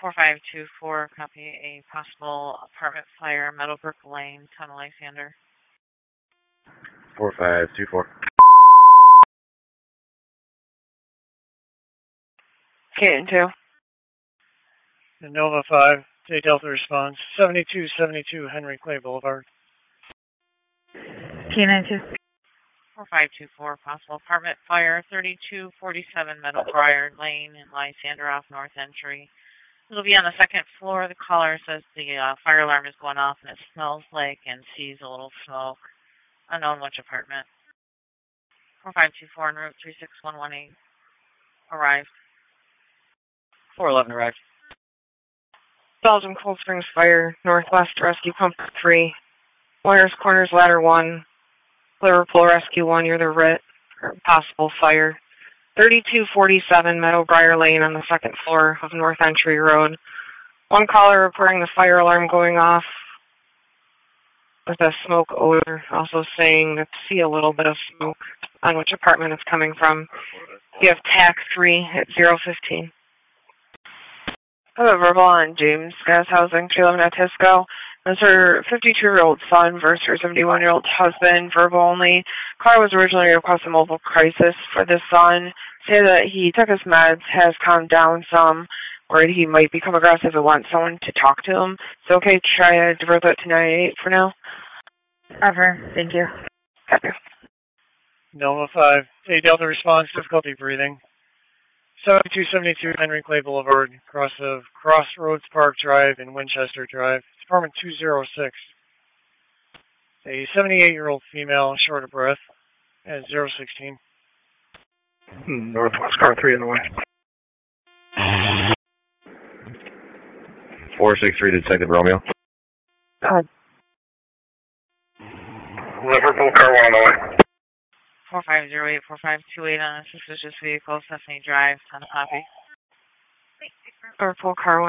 4524, copy a possible apartment fire, Meadowbrook Lane, Tunnel Lysander. 4524. Canton 2. Nova 5, J Delta response, 7272 Henry Clay Boulevard. Canton 2. 4524, possible apartment fire, 3247 Meadowbriar Lane in Lysander off North Entry. It'll be on the second floor. The caller says the fire alarm is going off and it smells like and sees a little smoke. Unknown which apartment. 4524 en route 36118. Arrived. 411 arrived. Belgium Cold Springs Fire, Northwest Rescue Pump 3. Wires Corners Ladder 1. Liverpool Rescue 1, you're the RIT. Possible fire. 3247 Meadowbriar Lane on the second floor of North Entry Road. One caller reporting the fire alarm going off with a smoke odor, also saying to see a little bit of smoke on which apartment it's coming from. You have TAC 3 at 015. I have a verbal on James Gas Housing, 311 at Tisco. This is her 52-year-old son versus her 71-year-old husband, verbal only. Car was originally requesting multiple crisis for this son. Say that he took his meds, has calmed down some, worried he might become aggressive and wants someone to talk to him. It's okay to try to divert that to 988 for now. Over. Thank you. Copy. Nova 5, J Delta response, difficulty breathing. 7272 Henry Clay Boulevard, across of Crossroads Park Drive and Winchester Drive. It's apartment 206. A 78-year-old female, short of breath, at 016. Northwest car 3 in the way. 463 Detective Romeo. Liverpool car 1 on the way. 4508, 4528 on a suspicious vehicle, Stephanie Drive, on a copy. Liverpool car 1.